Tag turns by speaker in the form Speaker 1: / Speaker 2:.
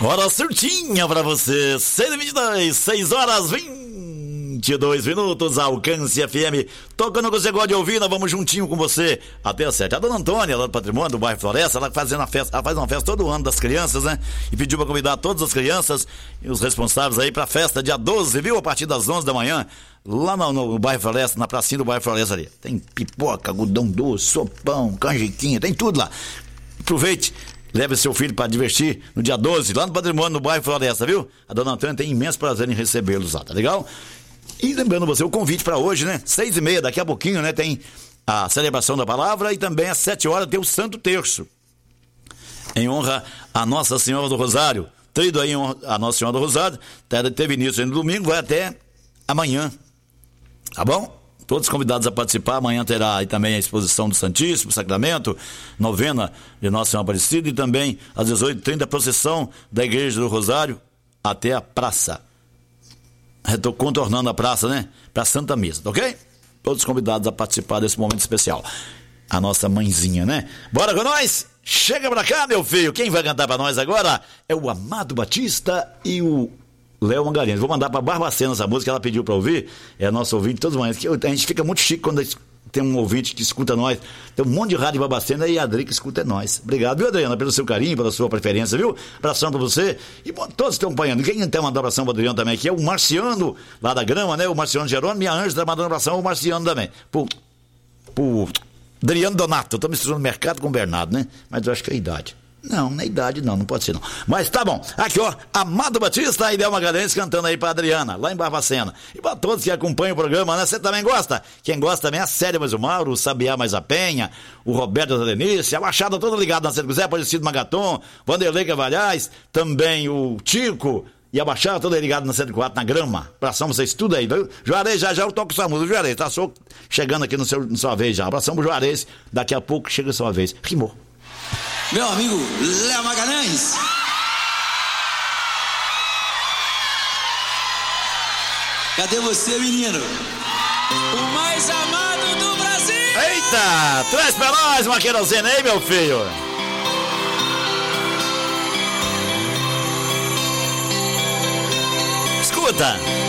Speaker 1: Hora certinha pra você, 6h22, 6h22, Alcance FM, tocando o que você gosta de ouvir, nós vamos juntinho com você até às 7. A dona Antônia, lá do Patrimônio, do bairro Floresta, ela faz uma festa todo ano das crianças, né? E pediu pra convidar todas as crianças e os responsáveis aí pra festa dia 12, viu? A partir das 11 da manhã, lá no bairro Floresta, na pracinha do bairro Floresta ali. Tem pipoca, algodão doce, sopão, canjiquinha, tem tudo lá. Aproveite. Leve seu filho para divertir no dia 12, lá no Patrimônio, no bairro Floresta, viu? A dona Antônia tem imenso prazer em recebê-los lá, tá legal? E lembrando você, o convite para hoje, né? 6h30, daqui a pouquinho, né? Tem a celebração da palavra e também às 7 horas tem o Santo Terço. Em honra a Nossa Senhora do Rosário. Trido aí em honra a Nossa Senhora do Rosário. Teve início aí no domingo, vai até amanhã. Tá bom? Todos convidados a participar. Amanhã terá aí também a exposição do Santíssimo Sacramento, novena de Nossa Senhora Aparecida e também às 18h30 a procissão da Igreja do Rosário até a praça. Estou contornando a praça, né? Para a Santa Missa, tá ok? Todos convidados a participar desse momento especial. A nossa mãezinha, né? Bora com nós? Chega pra cá, meu filho. Quem vai cantar pra nós agora é o Amado Batista e o Léo Mangarino. Vou mandar pra Barbacena essa música, ela pediu pra ouvir. É a nossa ouvinte todas as manhãs. A gente fica muito chique quando tem um ouvinte que escuta nós. Tem um monte de rádio de Barbacena e a Adri que escuta nós. Obrigado, viu, Adriana, pelo seu carinho, pela sua preferência, viu? Abração pra você. E bom, todos estão acompanhando. Quem tem mandar abração pro Adriano também aqui é o Marciano, lá da Grama, né? O Marciano Jerônimo. Minha Ângela tá mandando abração ao Marciano também. Pro Adriano Donato. Eu tô misturando mercado com o Bernardo, né? Mas eu acho que é a idade. Não é idade não pode ser não. Mas tá bom, aqui ó, Amado Batista e Léo Magalhães cantando aí pra Adriana, lá em Barbacena. E pra todos que acompanham o programa, né? Você também gosta? Quem gosta também é a Célia mais o Mauro, o Sabiá mais a Penha, o Roberto da Denise, a Baixada toda ligada na Santa José, Aparecido Magaton, Vanderlei Cavalhais, também o Tico e a Baixada toda ligada na 104, na Grama. Abração pra vocês tudo aí, viu? Juarez, já eu toco sua música, Juarez, tá só chegando aqui na sua vez já. Abração pro Juarez, daqui a pouco chega a sua vez. Rimou.
Speaker 2: Meu amigo Léo Magalhães. Cadê você, menino? O mais amado do Brasil.
Speaker 1: Eita, traz pra nós uma querosene aí, meu filho. Escuta.